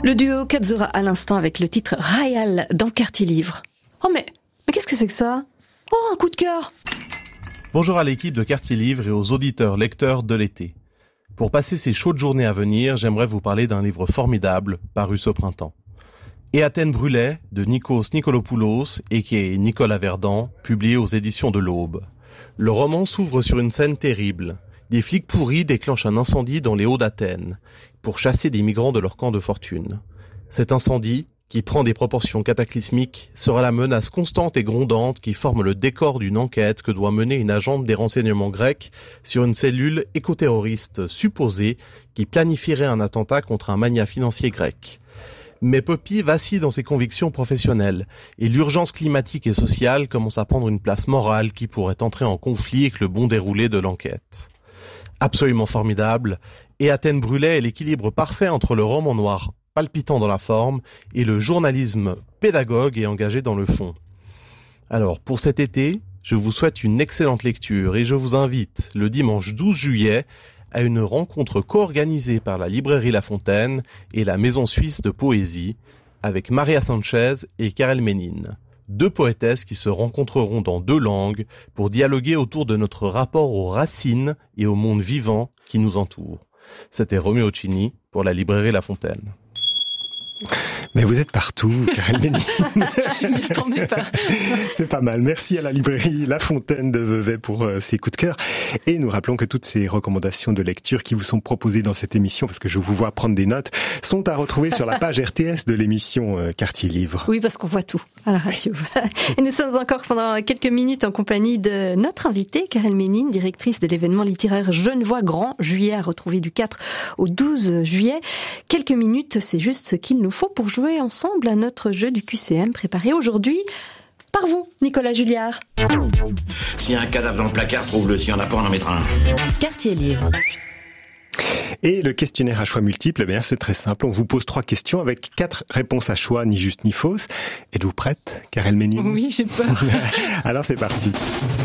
Le duo Katsura à l'instant avec le titre Rayal dans Quartier Livre. Oh mais qu'est-ce que c'est que ça? Oh, un coup de cœur. Bonjour à l'équipe de Quartier Livre et aux auditeurs lecteurs de l'été. Pour passer ces chaudes journées à venir, j'aimerais vous parler d'un livre formidable paru ce printemps. Et Athènes brûlait de Nikos Nikolopoulos et qui est Nicolas Verdun, publié aux éditions de l'Aube. Le roman s'ouvre sur une scène terrible. Des flics pourris déclenchent un incendie dans les Hauts d'Athènes pour chasser des migrants de leur camp de fortune. Cet incendie, qui prend des proportions cataclysmiques, sera la menace constante et grondante qui forme le décor d'une enquête que doit mener une agente des renseignements grecs sur une cellule écoterroriste supposée qui planifierait un attentat contre un magnat financier grec. Mais Poppy vacille dans ses convictions professionnelles et l'urgence climatique et sociale commence à prendre une place morale qui pourrait entrer en conflit avec le bon déroulé de l'enquête. Absolument formidable, et Athènes brûlait est l'équilibre parfait entre le roman noir palpitant dans la forme et le journalisme pédagogue et engagé dans le fond. Alors, pour cet été, je vous souhaite une excellente lecture et je vous invite le dimanche 12 juillet à une rencontre co-organisée par la librairie La Fontaine et la Maison Suisse de Poésie avec Maria Sanchez et Karel Ménine. Deux poétesses qui se rencontreront dans deux langues pour dialoguer autour de notre rapport aux racines et au monde vivant qui nous entoure. C'était Roméo Cini pour la librairie La Fontaine. Mais vous êtes partout, Karel Ménine. Je m'y attendais pas. C'est pas mal. Merci à la librairie La Fontaine de Vevey pour ces coups de cœur. Et nous rappelons que toutes ces recommandations de lecture qui vous sont proposées dans cette émission, parce que je vous vois prendre des notes, sont à retrouver sur la page RTS de l'émission Quartier Livre. Oui, parce qu'on voit tout à la radio. Et nous sommes encore pendant quelques minutes en compagnie de notre invitée, Karel Ménine, directrice de l'événement littéraire Genevois Grand Juillet, à retrouver du 4 au 12 juillet. Quelques minutes, c'est juste ce qu'il nous faut pour jouer ensemble à notre jeu du QCM préparé aujourd'hui par vous, Nicolas Julliard. S'il y a un cadavre dans le placard, trouve-le. S'il n'y en a pas, on en mettra un. Quartier Livre. Et le questionnaire à choix multiples, eh bien, c'est très simple. On vous pose 3 questions avec 4 réponses à choix, ni juste ni fausses. Êtes-vous prête, Karel Ménine? Oui, j'ai peur. Alors c'est parti.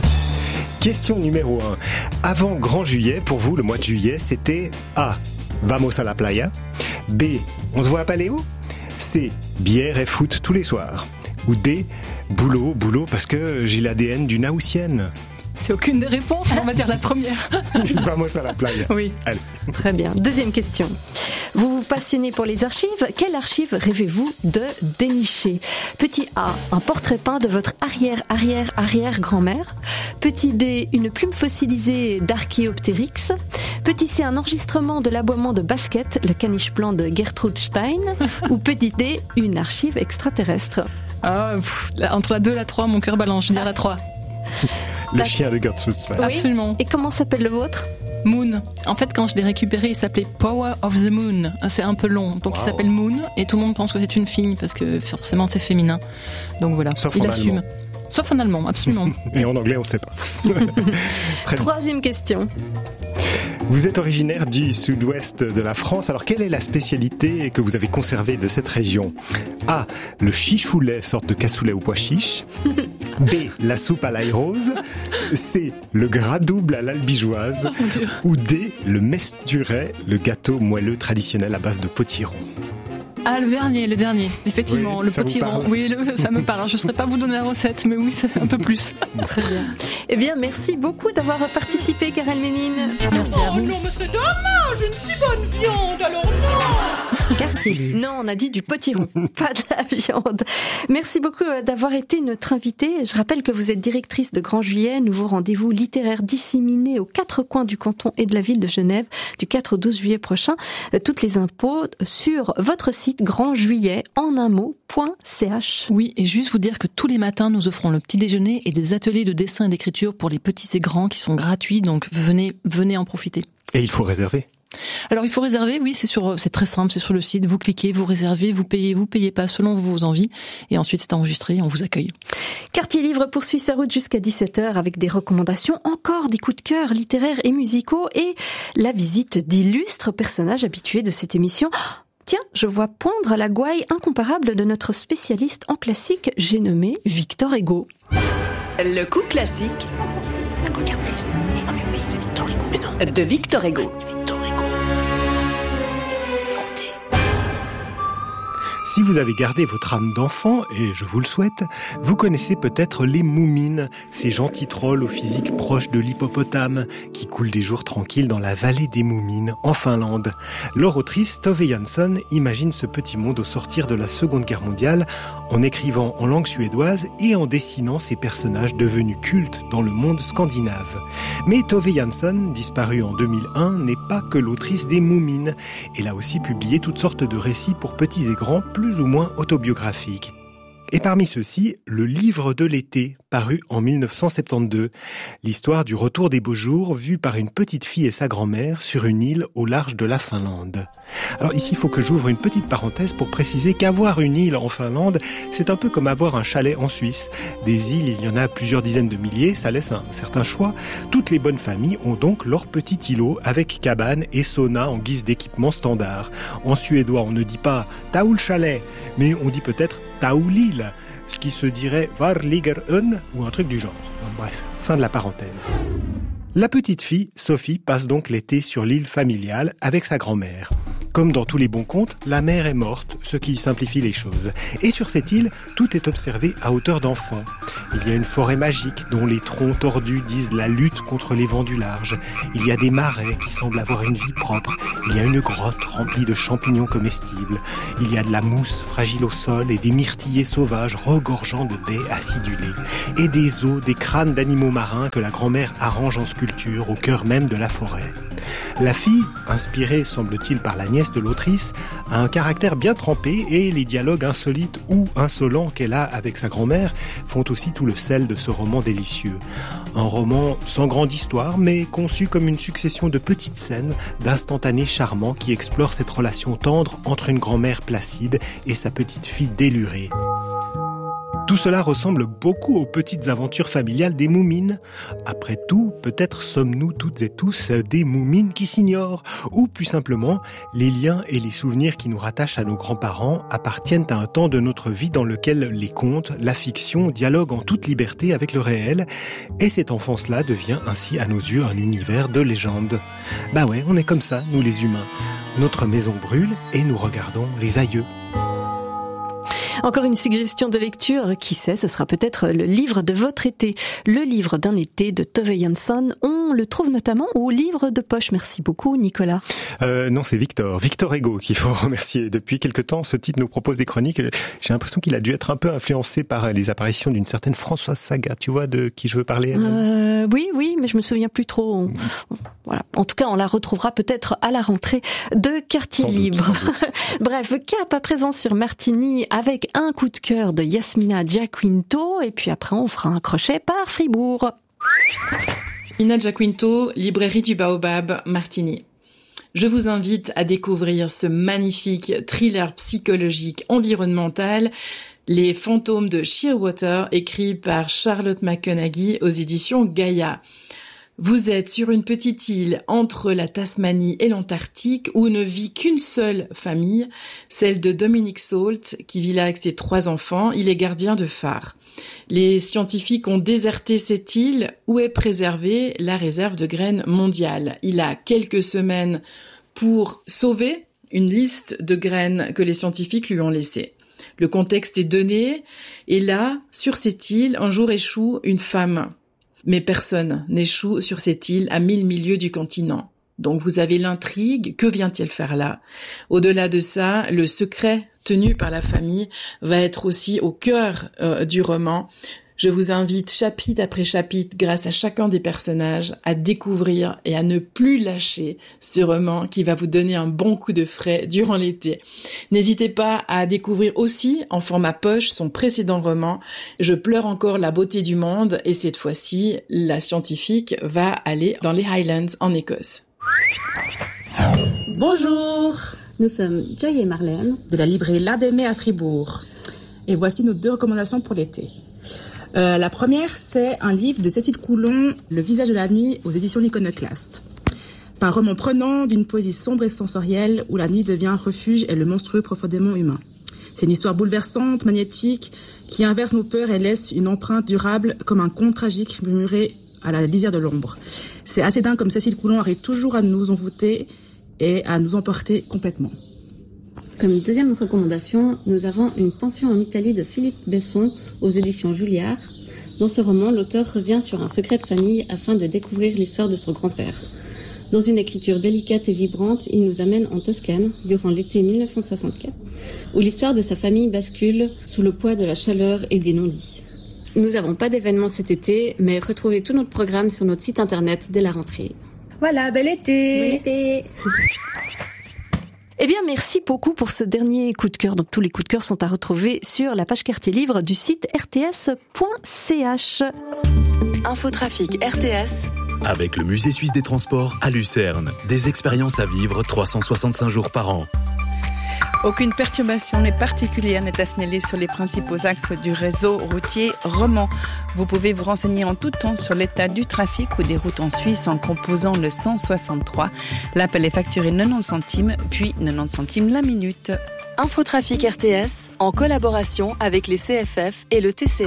Question numéro 1. Avant Grand Juillet, pour vous, le mois de juillet, c'était A. Vamos a la playa. B. On se voit à Paléo. C. Bière et foot tous les soirs. Ou D. Boulot, parce que j'ai l'ADN d'une Haussienne. C'est aucune des réponses, on va dire la première. Vamos à la playa. Oui. Allez. Très bien. Deuxième question. Vous vous passionnez pour les archives. Quelle archive rêvez-vous de dénicher? Petit A, un portrait peint de votre arrière-grand-mère. Petit B, une plume fossilisée d'Archéoptérix. Petit C, un enregistrement de l'aboiement de basket, le caniche blanc de Gertrude Stein. Ou petit D, une archive extraterrestre. Entre la 2 et la 3, mon cœur balance, je veux dire la 3. Le chien de Gertrude Stein. Oui. Absolument. Et comment s'appelle le vôtre? Moon. En fait, quand je l'ai récupéré, il s'appelait Power of the Moon. C'est un peu long. Donc, il s'appelle Moon. Et tout le monde pense que c'est une fille parce que forcément, c'est féminin. Donc voilà. Sauf il en assume. allemand. Sauf en allemand, absolument. Et en anglais, on ne sait pas. Très bien. Troisième question. Vous êtes originaire du sud-ouest de la France. Alors, quelle est la spécialité que vous avez conservée de cette région? A. Le chichoulet, sorte de cassoulet au pois chiche. B. La soupe à l'ail rose. C. Le gras double à l'albigeoise. Oh, mon Dieu. Ou D. Le mesturet, le gâteau moelleux traditionnel à base de potiron. Ah, le dernier. Effectivement, Oui, le ça vous potiron. parle. Oui, ça me parle. Alors, je ne saurais pas vous donner la recette, mais oui, c'est un peu plus. Très bien. Eh bien, merci beaucoup d'avoir participé, Karel Ménine. Merci à vous. non, mais c'est dommage, une si bonne viande, alors non. Quartier Livre. Non, on a dit du potiron, pas de la viande. Merci beaucoup d'avoir été notre invitée. Je rappelle que vous êtes directrice de Grand Juillet, nouveau rendez-vous littéraire disséminé aux 4 coins du canton et de la ville de Genève du 4 au 12 juillet prochain. Toutes les infos sur votre site grandjuillet en un mot.ch. Oui, et juste vous dire que tous les matins, nous offrons le petit déjeuner et des ateliers de dessin et d'écriture pour les petits et grands qui sont gratuits, donc venez en profiter. Et il faut réserver. Alors il faut réserver, oui, c'est très simple, c'est sur le site, vous cliquez, vous réservez, vous payez pas selon vos envies, et ensuite c'est enregistré et on vous accueille. Quartier Livre poursuit sa route jusqu'à 17h avec des recommandations, encore des coups de cœur littéraires et musicaux et la visite d'illustres personnages habitués de cette émission. Tiens, je vois poindre la gouaille incomparable de notre spécialiste en classique, j'ai nommé Victor Hugo. Le coup classique. Regardez, non mais oui, c'est Victor Hugo, mais non. De Victor Hugo. Victor Hugo. Écoutez. Si vous avez gardé votre âme d'enfant, et je vous le souhaite, vous connaissez peut-être les Moomins, ces gentils trolls au physique proche de l'hippopotame, qui coulent des jours tranquilles dans la vallée des Moomins, en Finlande. Leur autrice, Tove Jansson, imagine ce petit monde au sortir de la Seconde Guerre mondiale, en écrivant en langue suédoise et en dessinant ces personnages devenus cultes dans le monde scandinave. Mais Tove Jansson, disparue en 2001, n'est pas que l'autrice des Moomins. Elle a aussi publié toutes sortes de récits pour petits et grands, plus ou moins autobiographiques. Et parmi ceux-ci, le livre de l'été, paru en 1972. L'histoire du retour des beaux jours, vue par une petite fille et sa grand-mère sur une île au large de la Finlande. Alors ici, il faut que j'ouvre une petite parenthèse pour préciser qu'avoir une île en Finlande, c'est un peu comme avoir un chalet en Suisse. Des îles, il y en a plusieurs dizaines de milliers, ça laisse un certain choix. Toutes les bonnes familles ont donc leur petit îlot avec cabane et sauna en guise d'équipement standard. En suédois, on ne dit pas « Taul chalet », mais on dit peut-être « Taulil », ce qui se dirait « Var ligger un » ou un truc du genre. Bref, fin de la parenthèse. La petite fille, Sophie, passe donc l'été sur l'île familiale avec sa grand-mère. Comme dans tous les bons contes, la mère est morte, ce qui simplifie les choses. Et sur cette île, tout est observé à hauteur d'enfant. Il y a une forêt magique dont les troncs tordus disent la lutte contre les vents du large. Il y a des marais qui semblent avoir une vie propre. Il y a une grotte remplie de champignons comestibles. Il y a de la mousse fragile au sol et des myrtillers sauvages regorgeant de baies acidulées. Et des os, des crânes d'animaux marins que la grand-mère arrange en sculpture au cœur même de la forêt. La fille, inspirée semble-t-il par la nièce de l'autrice, a un caractère bien trempé et les dialogues insolites ou insolents qu'elle a avec sa grand-mère font aussi tout le sel de ce roman délicieux. Un roman sans grande histoire mais conçu comme une succession de petites scènes, d'instantanés charmants qui explorent cette relation tendre entre une grand-mère placide et sa petite fille délurée. Tout cela ressemble beaucoup aux petites aventures familiales des Moomins. Après tout, peut-être sommes-nous toutes et tous des Moomins qui s'ignorent. Ou plus simplement, les liens et les souvenirs qui nous rattachent à nos grands-parents appartiennent à un temps de notre vie dans lequel les contes, la fiction dialoguent en toute liberté avec le réel. Et cette enfance-là devient ainsi à nos yeux un univers de légende. Bah ouais, on est comme ça, nous les humains. Notre maison brûle et nous regardons les aïeux. Encore une suggestion de lecture, qui sait, ce sera peut-être le livre de votre été. Le livre d'un été de Tove Jansson, on le trouve notamment au livre de poche. Merci beaucoup, Nicolas. Non, c'est Victor Ego qu'il faut remercier. Depuis quelque temps, ce type nous propose des chroniques. J'ai l'impression qu'il a dû être un peu influencé par les apparitions d'une certaine Françoise Saga. Tu vois de qui je veux parler? Oui, mais je me souviens plus trop. Voilà. En tout cas, on la retrouvera peut-être à la rentrée de Quartier Libre. Bref, cap à présent sur Martigny avec un coup de cœur de Yasmina Giaquinto et puis après on fera un crochet par Fribourg. Yasmina Giaquinto, librairie du Baobab, Martigny. Je vous invite à découvrir ce magnifique thriller psychologique environnemental, Les fantômes de Shearwater, écrit par Charlotte McConaghy aux éditions Gaïa. Vous êtes sur une petite île entre la Tasmanie et l'Antarctique où ne vit qu'une seule famille, celle de Dominic Salt, qui vit là avec ses 3 enfants. Il est gardien de phare. Les scientifiques ont déserté cette île où est préservée la réserve de graines mondiale. Il a quelques semaines pour sauver une liste de graines que les scientifiques lui ont laissées. Le contexte est donné, et là, sur cette île, un jour échoue une femme. Mais personne n'échoue sur cette île à 1000 milieux du continent. Donc vous avez l'intrigue, que vient-elle faire là? Au-delà de ça, le secret tenu par la famille va être aussi au cœur du roman. Je vous invite chapitre après chapitre, grâce à chacun des personnages, à découvrir et à ne plus lâcher ce roman qui va vous donner un bon coup de frais durant l'été. N'hésitez pas à découvrir aussi, en format poche, son précédent roman, Je pleure encore la beauté du monde, et cette fois-ci, la scientifique va aller dans les Highlands en Écosse. Bonjour, nous sommes Joy et Marlène de la librairie L'Art d'aimer à Fribourg. Et voici nos 2 recommandations pour l'été. La première, c'est un livre de Cécile Coulon, Le visage de la nuit, aux éditions L'Iconoclaste. C'est un roman prenant d'une poésie sombre et sensorielle où la nuit devient un refuge et le monstrueux profondément humain. C'est une histoire bouleversante, magnétique, qui inverse nos peurs et laisse une empreinte durable comme un conte tragique murmuré à la lisière de l'ombre. C'est assez dingue comme Cécile Coulon arrive toujours à nous envoûter et à nous emporter complètement. Comme deuxième recommandation, nous avons Une pension en Italie de Philippe Besson aux éditions Julliard. Dans ce roman, l'auteur revient sur un secret de famille afin de découvrir l'histoire de son grand-père. Dans une écriture délicate et vibrante, il nous amène en Toscane durant l'été 1964, où l'histoire de sa famille bascule sous le poids de la chaleur et des non-dits. Nous n'avons pas d'événements cet été, mais retrouvez tout notre programme sur notre site internet dès la rentrée. Voilà, bel été! Bel été! Eh bien, merci beaucoup pour ce dernier coup de cœur. Donc, tous les coups de cœur sont à retrouver sur la page Quartier Livre du site rts.ch. Infotrafic RTS. Avec le Musée Suisse des Transports à Lucerne. Des expériences à vivre 365 jours par an. Aucune perturbation particulière n'est à signaler sur les principaux axes du réseau routier roman. Vous pouvez vous renseigner en tout temps sur l'état du trafic ou des routes en Suisse en composant le 163. L'appel est facturé 90 centimes, puis 90 centimes la minute. Infotrafic RTS, en collaboration avec les CFF et le TCF.